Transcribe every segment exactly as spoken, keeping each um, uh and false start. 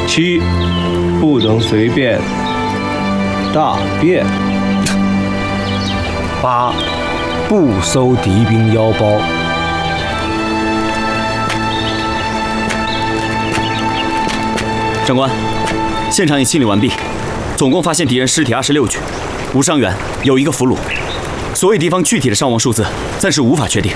七，不能随便大便。八，不搜敌兵腰包。 长官，现场已清理完毕，总共发现敌人尸体二十六具，无伤员，有一个俘虏。所以敌方具体的伤亡数字暂时无法确定。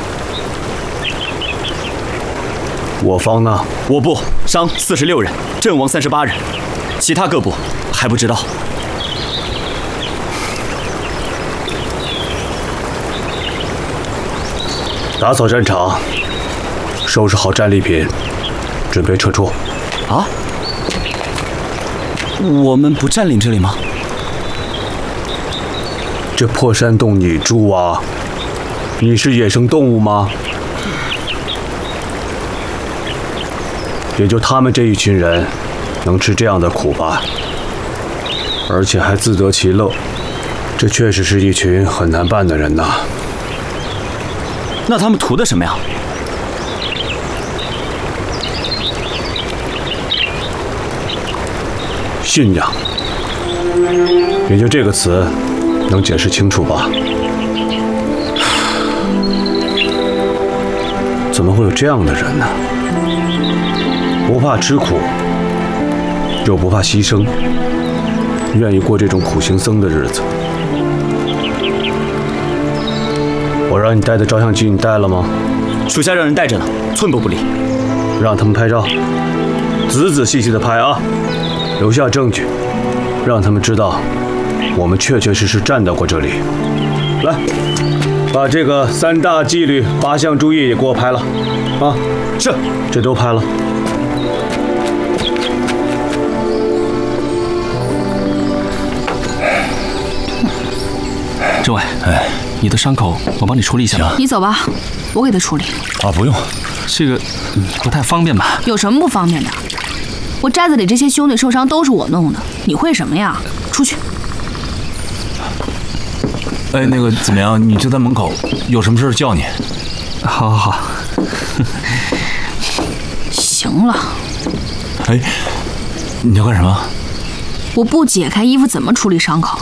我方呢？ 我部伤四十六人，阵亡三十八人，其他各部还不知道。 打扫战场，收拾好战利品，准备撤出。 啊？我们不占领这里吗？ 这破山洞你住啊？你是野生动物吗？也就他们这一群人能吃这样的苦吧，而且还自得其乐，这确实是一群很难办的人呐。 那他们图的什么呀？ 信仰，也就这个词能解释清楚吧？怎么会有这样的人呢？不怕吃苦，又不怕牺牲，愿意过这种苦行僧的日子。我让你带的照相机你带了吗？ 属下让人带着呢，寸步不离。 让他们拍照，仔仔细细的拍啊，留下证据，让他们知道我们确确实实站到过这里。来，把这个三大纪律八项注意也给我拍了啊！ 是， 这都拍了。 政委，哎，你的伤口我帮你处理一下吧。 你走吧，我给他处理。 啊，不用，这个、嗯、不太方便吧？ 有什么不方便的？我寨子里这些兄弟受伤都是我弄的，你会什么呀？出去。 哎，那个怎么样？你就在门口，有什么事叫你。好，好，好。 行了。 哎，你要干什么？ 我不解开衣服怎么处理伤口？